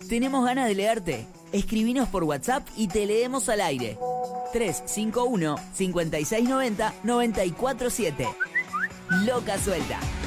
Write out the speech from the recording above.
Tenemos ganas de leerte. Escribinos por WhatsApp y te leemos al aire. 351-5690-947. Loca Suelta.